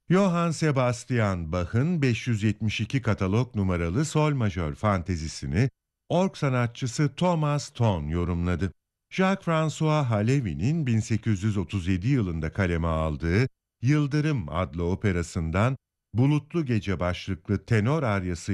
Johann Sebastian Bach'ın 572 katalog numaralı sol majör fantezisini org sanatçısı Thomas Ton yorumladı. Jacques-François Halévy'nin 1837 yılında kaleme aldığı Yıldırım adlı operasından Bulutlu Gece başlıklı tenor aryası